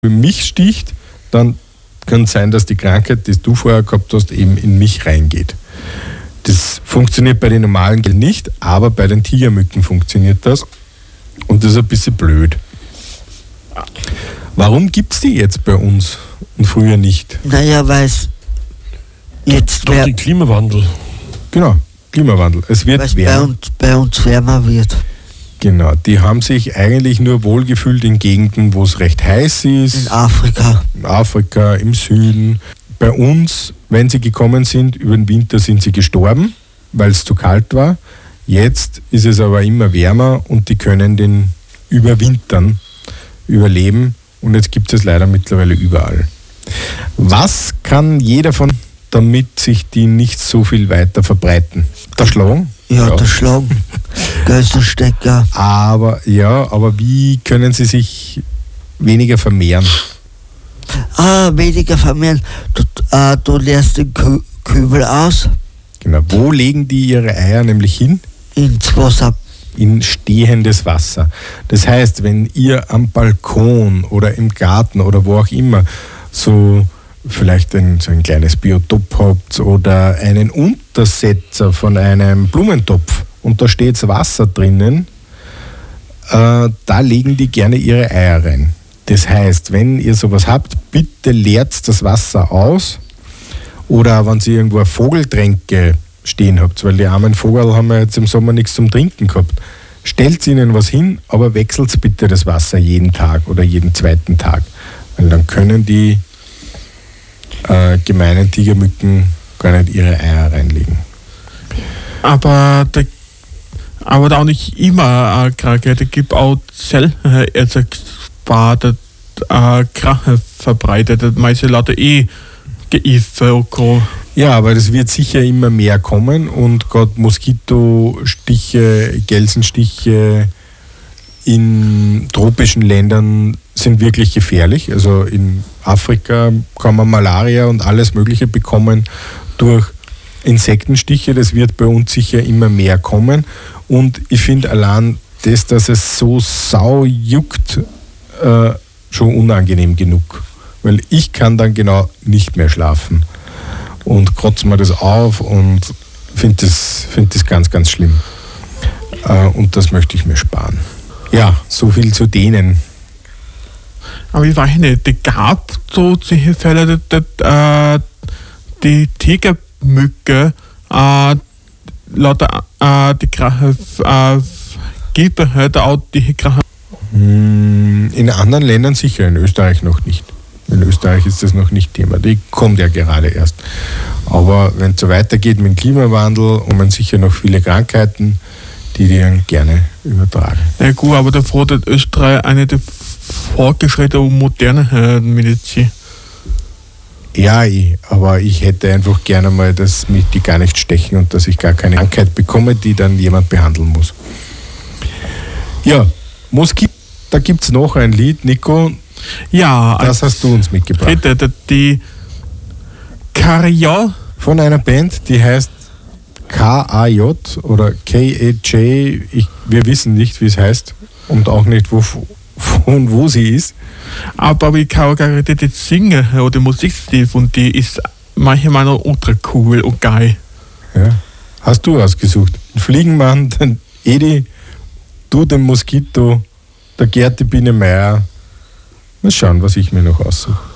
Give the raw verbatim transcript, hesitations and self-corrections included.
mich sticht, dann kann es sein, dass die Krankheit, die du vorher gehabt hast, eben in mich reingeht. Das funktioniert bei den normalen Gellen nicht, aber bei den Tigermücken funktioniert das. Und das ist ein bisschen blöd. Warum gibt es die jetzt bei uns und früher nicht? Naja, weil es jetzt Durch den Klimawandel. Genau, Klimawandel. Es wird weil's wärmer. bei uns, bei uns wärmer wird. Genau, die haben sich eigentlich nur wohlgefühlt in Gegenden, wo es recht heiß ist. In Afrika. In Afrika, im Süden. Bei uns, wenn sie gekommen sind, über den Winter sind sie gestorben, weil es zu kalt war. Jetzt ist es aber immer wärmer und die können den überwintern, überleben. Und jetzt gibt es leider mittlerweile überall. Was kann jeder von, damit sich die nicht so viel weiter verbreiten? Der Schlagen? Ja, Ja. der Schlagen. Geißelstecker. Aber ja, aber wie können sie sich weniger vermehren? Ah, weniger vermehren. Du, äh, du leerst den Kü Kübel aus, Genau. Wo legen die ihre Eier nämlich hin? ins Wasser. In stehendes Wasser. Das heißt, wenn ihr am Balkon oder im Garten oder wo auch immer so vielleicht ein, so ein kleines Biotop habt oder einen Untersetzer von einem Blumentopf und da steht Wasser drinnen, äh, da legen die gerne ihre Eier rein. Das heißt, wenn ihr sowas habt, bitte leert das Wasser aus oder wenn ihr irgendwo Vogeltränke stehen habt, weil die armen Vogel haben ja jetzt im Sommer nichts zum Trinken gehabt. Stellt ihnen was hin, aber wechselt bitte das Wasser jeden Tag oder jeden zweiten Tag, weil dann können die äh, gemeinen Tigermücken gar nicht ihre Eier reinlegen. Aber der, aber da auch nicht immer eine Krankheit. Es gibt auch Zellersatzbade äh, Krankheit verbreitet. Meiste Leute eh geimpft. Ja, aber das wird sicher immer mehr kommen und gerade Moskitostiche, Gelsenstiche in tropischen Ländern sind wirklich gefährlich. Also in Afrika kann man Malaria und alles Mögliche bekommen durch Insektenstiche. Das wird bei uns sicher immer mehr kommen. Und ich finde allein das, dass es so sau juckt, äh, schon unangenehm genug. Weil ich kann dann genau nicht mehr schlafen. Und kratze mir das auf und finde das, find das ganz, ganz schlimm. Äh, und das möchte ich mir sparen. Ja, so viel zu denen. Aber ich weiß nicht, es gab so solche Fälle, dass, dass, äh, die Tigermücke äh, lauter äh, die Krankheit äh, gibt halt auch die Krankheit. In anderen Ländern sicher, in Österreich noch nicht. In Österreich ist das noch nicht Thema. Die kommt ja gerade erst. Aber wenn es so weitergeht mit dem Klimawandel und man sicher noch viele Krankheiten, die die dann gerne übertragen. Ja gut, aber der froh, dass Österreich eine der fortgeschrittenen und modernen Medizin. Ja, ich, aber ich hätte einfach gerne mal, dass mich die gar nicht stechen und dass ich gar keine Krankheit bekomme, die dann jemand behandeln muss. Ja, Moskito, da gibt es noch ein Lied, Nico. Ja, Das hast du uns mitgebracht. Bitte, die Karriere Von einer Band, die heißt K A J oder K A J. Ich, wir wissen nicht, wie es heißt und auch nicht, wo, von wo sie ist. aber ich kann auch gar nicht jetzt singen oder die Musikstil von die ist manchmal noch ultra cool und geil. Ja. Hast du ausgesucht? Fliegenmann, den Edi, du den Moskito, der Gerti Biene Meier. Mal schauen, was ich mir noch aussuche.